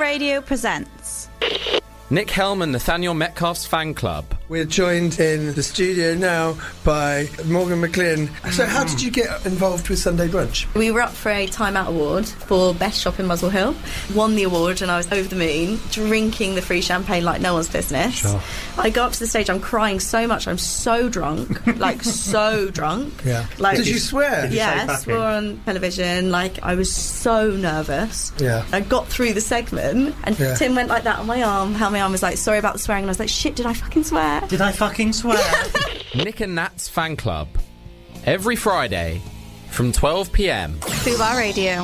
Radio presents Nick Helm and Nathaniel Metcalf's fan club. We're joined in the studio now by Morgan McLean. So how did you get involved with Sunday Brunch? We were up for a Time Out Award for Best Shop in Muswell Hill. Won the award and I was over the moon, drinking the free champagne like no one's business. Sure. I go up to the stage, I'm crying so much, I'm so drunk, like so drunk. Yeah. Like, did you swear? Yeah, swore on television, like I was so nervous. Yeah. I got through the segment and Tim went like that on my arm, held my arm, was like, sorry about the swearing, and I was like, shit, did I fucking swear? Did I fucking swear? Nick and Nat's fan club. Every Friday from 12 p.m. Fubar Radio.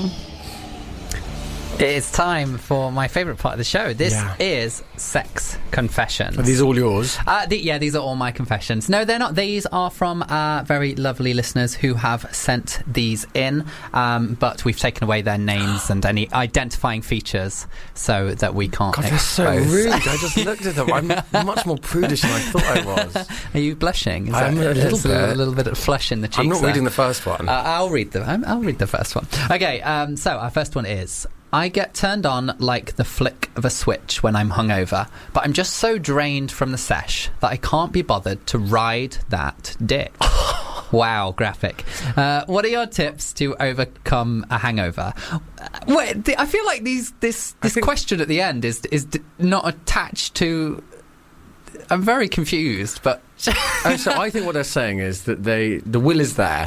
It's time for my favourite part of the show. This is Sex Confessions. Are these all yours? These are all my confessions. No, they're not. These are from very lovely listeners who have sent these in, but we've taken away their names and any identifying features so that we can't God, they're so rude. I just looked at them. I'm much more prudish than I thought I was. Are you blushing? I'm a little bit of flush in the cheeks. I'm not there. reading the first one. I'll read the first one. Okay, so our first one is: I get turned on like the flick of a switch when I'm hungover, but I'm just so drained from the sesh that I can't be bothered to ride that dick. Wow, graphic. What are your tips to overcome a hangover? Wait, I feel like this question at the end is not attached to... I'm very confused, but... So I think what they're saying is that the will is there.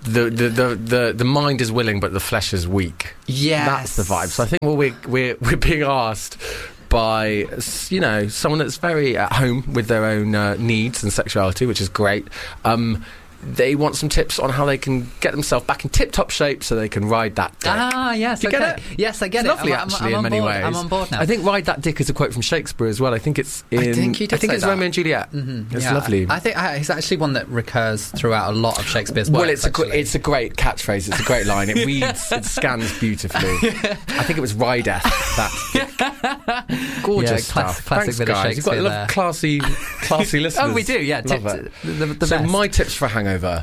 The mind is willing, but the flesh is weak. Yes, that's the vibe. So I think we're being asked by someone that's very at home with their own needs and sexuality, which is great. They want some tips on how they can get themselves back in tip-top shape so they can ride that dick. Yes, Do you get it? Yes, I get it's it. Lovely, actually, in many ways. I'm on board now. I think "ride that dick" is a quote from Shakespeare as well. I think it's in. I think it's Romeo and Juliet. Mm-hmm. It's lovely. I think it's actually one that recurs throughout a lot of Shakespeare's works. Well, it's a great catchphrase. It's a great line. It reads, it scans beautifully. I think it was "rideth that dick." Gorgeous stuff. Classic Thanks, bit guys. of Shakespeare. You've got a lot of classy listeners. Oh, we do. Yeah, love it. The so best. my tips for a hangover.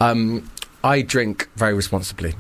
I drink very responsibly.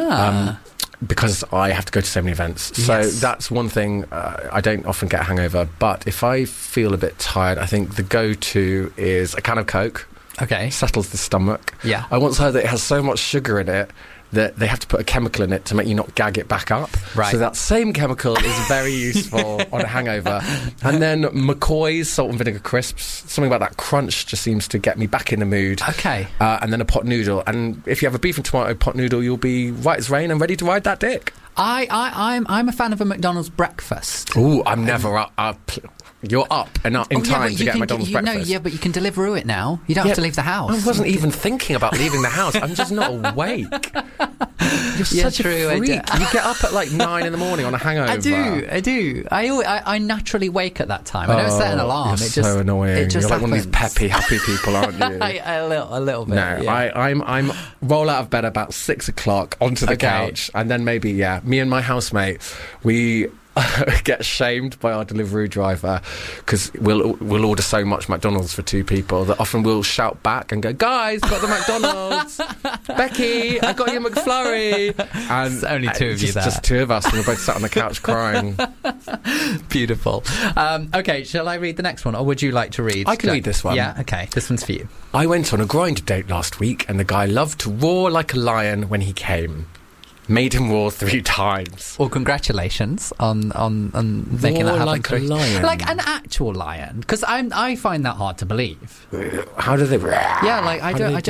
Because I have to go to so many events. So that's one thing. I don't often get a hangover, but if I feel a bit tired, I think the go-to is a can of Coke. Okay. Settles the stomach. Yeah. I once heard that it has so much sugar in it that they have to put a chemical in it to make you not gag it back up. Right. So that same chemical is very useful on a hangover. And then McCoy's salt and vinegar crisps. Something about that crunch just seems to get me back in the mood. Okay. And then a pot noodle. And if you have a beef and tomato pot noodle, you'll be right as rain and ready to ride that dick. I'm a fan of a McDonald's breakfast. Ooh, I'm never up. You're up and up in time to get McDonald's breakfast. No, but you can Deliveroo it now. You don't have to leave the house. I wasn't even thinking about leaving the house. I'm just not awake. You're such a freak. You get up at like 9 in the morning on a hangover. I do. I naturally wake at that time. I don't set an alarm. You're so annoying. It just you're like happens. one of these peppy, happy people, aren't you? a little bit. No, yeah. I'm roll out of bed about 6 o'clock onto the couch, and then maybe me and my housemate, we get shamed by our Deliveroo driver because we'll order so much McDonald's for 2 people that often we'll shout back and go, "Guys, got the McDonald's! Becky, I got your McFlurry!" And it's only 2 of you there. Just 2 of us, and we're both sat on the couch crying. Beautiful. Okay, shall I read the next one, or would you like to read? I can read this one. Yeah, okay. This one's for you. I went on a grind date last week, and the guy loved to roar like a lion when he came. Made him roar 3 times. Well, congratulations on making that happen. Like a lion. Like an actual lion. Because I find that hard to believe. How do they... Yeah, like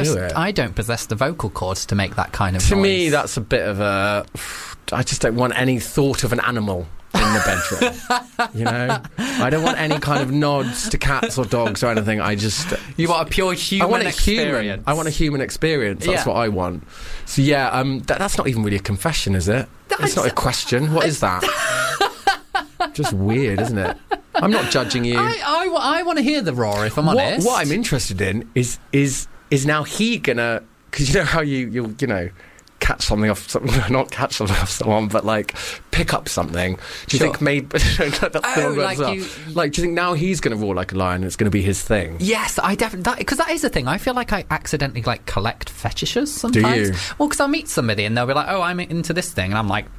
I don't possess the vocal cords to make that kind of noise. To me, that's a bit of a... I just don't want any thought of an animal in the bedroom. You know? I don't want any kind of nods to cats or dogs or anything. You want a pure human experience. I want a human experience. That's what I want. So that's not even really a confession, is it? It's not a question. What is that? Just weird, isn't it? I'm not judging you. I want to hear the roar, if I'm honest. What I'm interested in is now he gonna... Because you know how you'll catch something off not catch something off someone, but like pick up something. Do you think maybe do you think now he's going to roar like a lion and it's going to be his thing? Yes, I definitely, because that is a thing. I feel like I accidentally collect fetishes sometimes. Do you? Well, because I'll meet somebody and they'll be like, "Oh, I'm into this thing," and I'm like,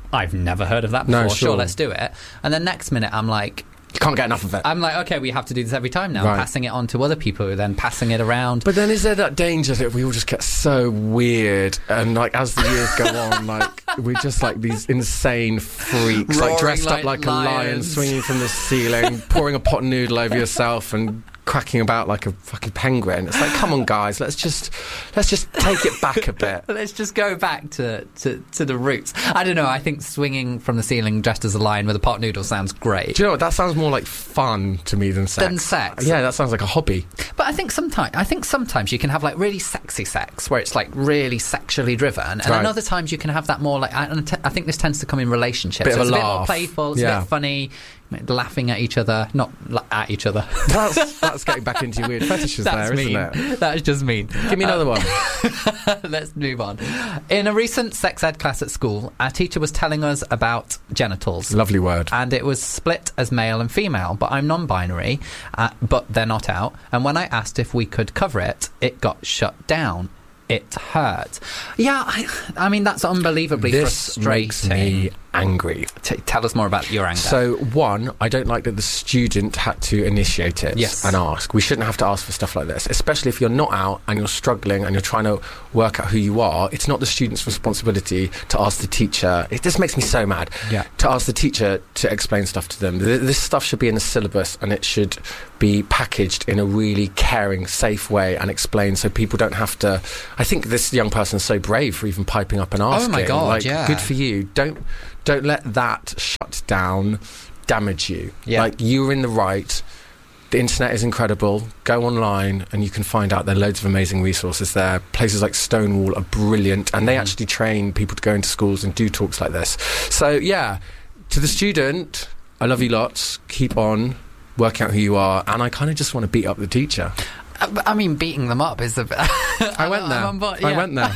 I've never heard of that No, before. sure. Sure, let's do it. And then next minute, I'm like, You can't get enough of it. okay, we have to do this every time now. Right. Passing it on to other people who are then passing it around. But then is there that danger that we all just get so weird and like as the years go on, like we're just like these insane freaks, like Roaring dressed like up like a lion, lions. swinging from the ceiling, pouring a pot noodle over yourself and cracking about like a fucking penguin. It's like, come on guys, let's just take it back a bit. Let's just go back to the roots. I don't know, I think swinging from the ceiling dressed as a lion with a pot noodle sounds great. Do you know what? That sounds more like fun to me than sex. Than sex. Yeah, that sounds like a hobby. But I think sometimes you can have like really sexy sex where it's like really sexually driven, and Right. then other times you can have that more like I think this tends to come in relationships. Bit of So a it's a bit more laugh. playful, it's a Yeah. bit funny, laughing at each other, not at each other. That's getting back into your weird fetishes That's there, mean. isn't it? That's just mean. Give me another one. Let's move on. In a recent sex ed class at school, our teacher was telling us about genitals. Lovely word. And it was split as male and female, but I'm non-binary, but they're not out. And when I asked if we could cover it, it got shut down. It hurt. Yeah, I mean, that's unbelievably This makes frustrating. me angry. Tell us more about your anger. So, one, I don't like that the student had to initiate it Yes. and ask. We shouldn't have to ask for stuff like this, especially if you're not out and you're struggling and you're trying to work out who you are. It's not the student's responsibility to ask the teacher. This makes me so mad. Yeah. To ask the teacher to explain stuff to them. This stuff should be in the syllabus and it should be packaged in a really caring, safe way and explained so people don't have to. I think this young person's so brave for even piping up and asking. my God, like, yeah. Good for you. Don't let that shut down damage you. Yeah. Like, you're in the right. The internet is incredible. Go online and you can find out there are loads of amazing resources there. Places like Stonewall are brilliant and they actually train people to go into schools and do talks like this. So, yeah, to the student, I love you lots. Keep on working out who you are. And I kind of just want to beat up the teacher. I mean, beating them up is a bit... I went there. I went there.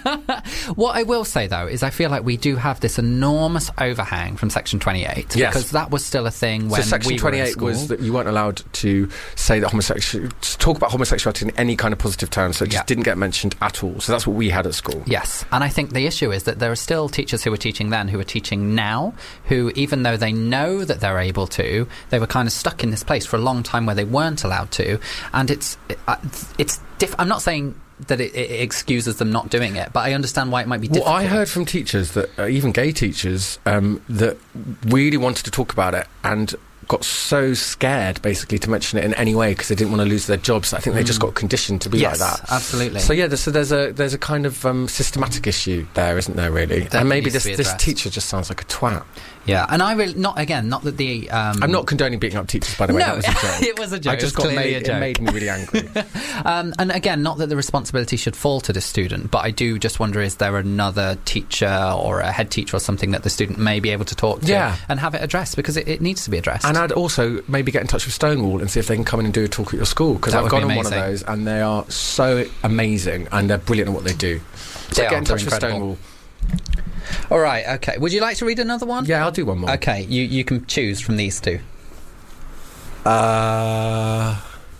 What I will say, though, is I feel like we do have this enormous overhang from Section 28. Yes. Because that was still a thing when So Section we were in 28 school. was that you weren't allowed to say that talk about homosexuality in any kind of positive terms, so it just didn't get mentioned at all. So that's what we had at school. Yes, and I think the issue is that there are still teachers who were teaching then who are teaching now, who, even though they know that they're able to, they were kind of stuck in this place for a long time where they weren't allowed to, and I'm not saying that it excuses them not doing it, but I understand why it might be difficult. Well, I heard from teachers that, even gay teachers, that really wanted to talk about it and got so scared, basically, to mention it in any way because they didn't want to lose their jobs. I think they just got conditioned to be like that. Yes, absolutely. So yeah, there's a kind of systematic issue there, isn't there? Really, That and maybe needs to be this addressed. teacher just sounds like a twat. Yeah, and I really not that the I'm not condoning beating up teachers, by the way. No, That was a joke. it was a joke. I just It was got clearly made. a joke. It made me really angry. And again, not that the responsibility should fall to the student, but I do just wonder, is there another teacher or a head teacher or something that the student may be able to talk to Yeah. and have it addressed, because it needs to be addressed. And I'd also maybe get in touch with Stonewall and see if they can come in and do a talk at your school, because That I've would gone be on one of amazing. those and they are so amazing and they're brilliant at what they do. So They get are, in touch they're with incredible. Stonewall. All right, okay. Would you like to read another one? Yeah, I'll do one more. Okay, you can choose from these two. I'm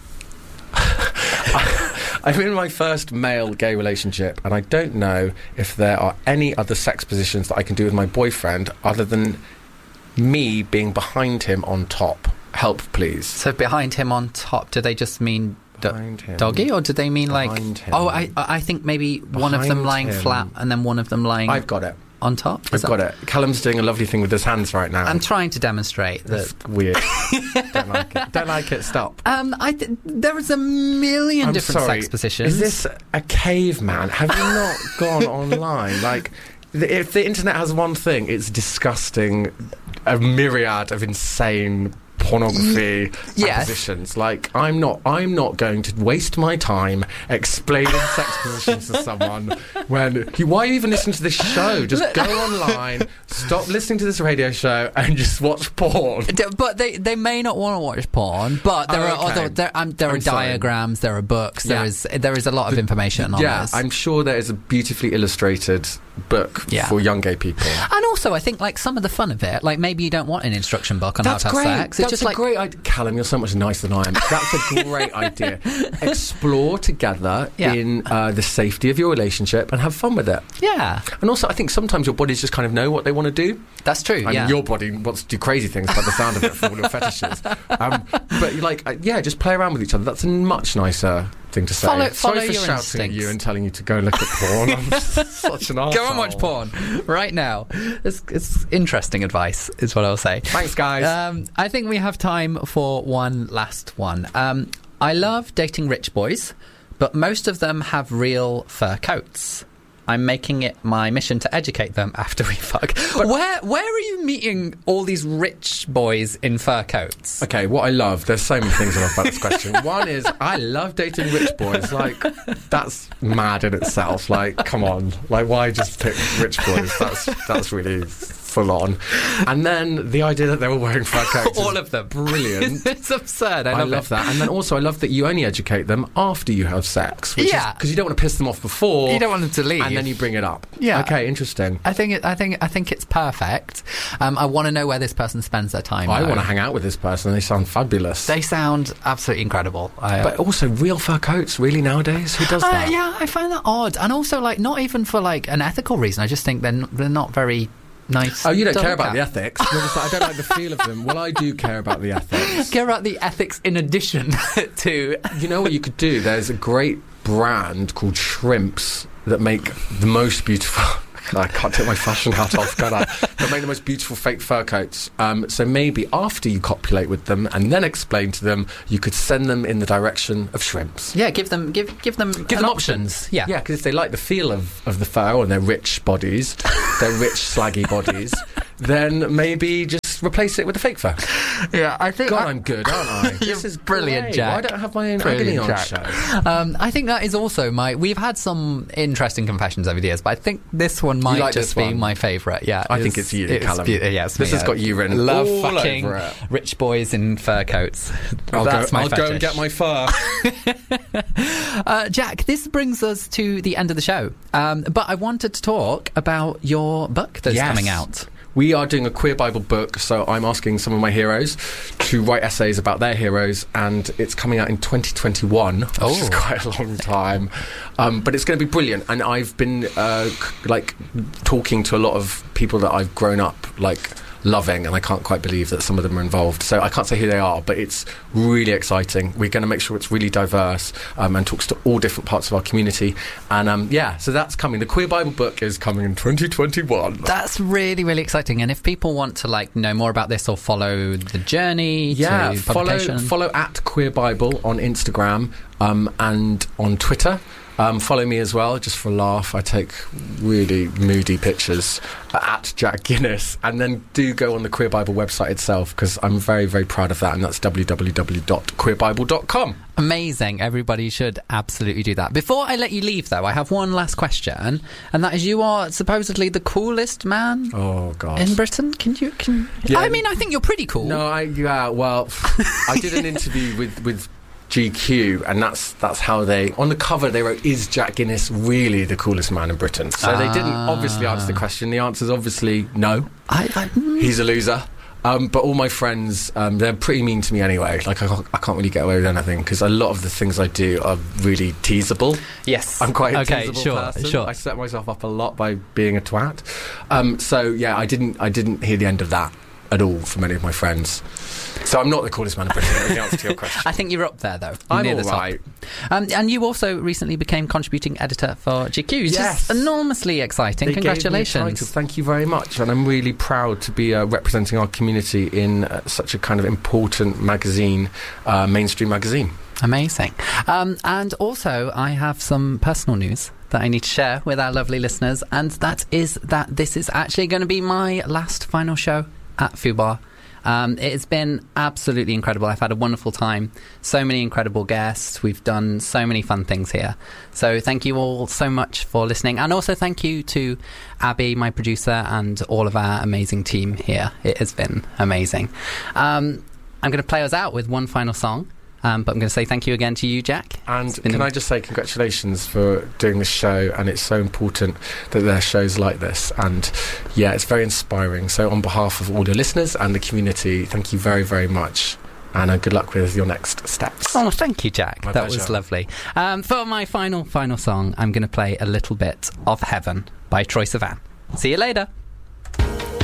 in my first male gay relationship and I don't know if there are any other sex positions that I can do with my boyfriend other than me being behind him on top. Help, please. So behind him on top, do they just mean Behind him. doggy, or do they mean Behind him. Oh, I think maybe one of them Behind lying him. flat and then one of them lying I've got it. on top? I've got it. Callum's doing a lovely thing with his hands right now. I'm trying to demonstrate that. That's weird. Don't like it. Don't like it. Stop. There is a million I'm different sorry. sex positions. Is this a caveman? Have you not gone online? Like, if the internet has one thing, it's disgusting. A myriad of insane pornography Yes. positions. Like, I'm not going to waste my time explaining sex positions to someone when why are you even listening to this show? Just go online, stop listening to this radio show and just watch porn. But they may not want to watch porn. But there Oh, are okay. there are I'm sorry. diagrams, there are books, Yeah. there is a lot of information on Yeah, this. I'm sure there is a beautifully illustrated book Yeah. for young gay people. And also, I think like some of the fun of it, like maybe you don't want an instruction book on That's how to great. have sex. It's That's just a like great idea. Callum, you're so much nicer than I am. That's a great idea. Explore together Yeah. in the safety of your relationship and have fun with it. yeah, And also, I think sometimes your bodies just kind of know what they want to do. that's true. And yeah, your body wants to do crazy things by the sound of it for all your fetishes. But you're like, just play around with each other. That's a much nicer thing to say. Follow Sorry for your shouting instincts. at you and telling you to go look at porn. I'm such an arsehole. Go and watch porn right now. It's interesting advice, is what I'll say. Thanks, guys. I think we have time for one last one. I love dating rich boys, but most of them have real fur coats. I'm making it my mission to educate them after we fuck. But where are you meeting all these rich boys in fur coats? Okay, what I love, there's so many things I love about this question. One is, I love dating rich boys. Like, that's mad in itself. Like, come on. Like, why just pick rich boys? That's really full on. And then the idea that they're all wearing fur coats. All of them. Brilliant. It's absurd. I I love it. that. And then also, I love that you only educate them after you have sex. Yeah. Because you don't want to piss them off before. You don't want them to leave. And then you bring it up. Yeah. Okay, interesting. I think it's perfect. I want to know where this person spends their time. I though. want to hang out with this person. They sound fabulous. They sound absolutely incredible. But also, real fur coats, really, nowadays? Who does that? Yeah, I find that odd. And also, like, not even for, like, an ethical reason. I just think they're not very nice. Oh, you don't to care look about at. the ethics? You're just like, I don't like the feel of them. Well, I do care about the ethics. Care about the ethics in addition to... You know what you could do? There's a great brand called Shrimps that make the most beautiful... I can't take my fashion hat off, can I? They make the most beautiful fake fur coats. So maybe after you copulate with them and then explain to them, you could send them in the direction of Shrimps. Yeah, give them options. Yeah. Yeah, because if they like the feel of the fur and their rich bodies, their rich, slaggy bodies, then maybe just replace it with the fake fur. Yeah, I think... God, I'm good, aren't I? You're This is brilliant, great. Jack. Why don't I have my own Brilliant, agony on Jack. show? I think that is also we've had some interesting confessions over the years, but I think this one might like just this be one? my favourite. Yeah, I think it's you, Callum. Yeah, it's This me, has got you written Love all fucking over it. rich boys in fur coats. I'll That's my go fetish. and get my fur. Jack, this brings us to the end of the show. But I wanted to talk about your book that's Yes. coming out. We are doing a Queer Bible book, so I'm asking some of my heroes to write essays about their heroes, and it's coming out in 2021, which is quite a long time. But it's going to be brilliant, and I've been talking to a lot of people that I've grown up loving, and I can't quite believe that some of them are involved. So I can't say who they are, but it's really exciting. We're going to make sure it's really diverse and talks to all different parts of our community. And so that's coming. The Queer Bible book is coming in 2021. That's really, really exciting. And if people want to know more about this or follow the journey to publication... follow at Queer Bible on Instagram and on Twitter. Follow me as well, just for a laugh. I take really moody pictures at Jack Guinness. And then do go on the Queer Bible website itself, because I'm very, very proud of that. And that's www.queerbible.com. Amazing. Everybody should absolutely do that. Before I let you leave, though, I have one last question. And that is, you are supposedly the coolest man Oh, God. in Britain. Yeah. I mean, I think you're pretty cool. No, I did an interview with GQ, and that's how they, on the cover they wrote, is Jack Guinness really the coolest man in Britain? So they didn't obviously answer the question. The answer is obviously no. He's a loser. But all my friends, they're pretty mean to me anyway. I can't really get away with anything, because a lot of the things I do are really teasable. Yes. I'm quite a okay, teasable person. Sure. I set myself up a lot by being a twat. So yeah, I didn't hear the end of that at all from any of my friends. So I'm not the coolest man in Britain, in the answer to your question. I think you're up there, though. You're I'm near all the top. right. And you also recently became contributing editor for GQ, which Yes. is enormously exciting. They Congratulations. gave me a title. Thank you very much. And I'm really proud to be representing our community in such a kind of important magazine, mainstream magazine. Amazing. And also, I have some personal news that I need to share with our lovely listeners, and that is that this is actually going to be my last final show at Fubar. It has been absolutely incredible. I've had a wonderful time. So many incredible guests. We've done so many fun things here. So thank you all so much for listening. And also thank you to Abby, my producer, and all of our amazing team here. It has been amazing. I'm going to play us out with one final song. But I'm going to say thank you again to you, Jack. And can I just say congratulations for doing this show, and it's so important that there are shows like this, and yeah, it's very inspiring. So on behalf of all the listeners and the community, thank you very, very much. And good luck with your next steps. Oh, thank you, Jack. My that pleasure. was lovely. For my final song, I'm going to play a little bit of Heaven by Troye Sivan. See you later.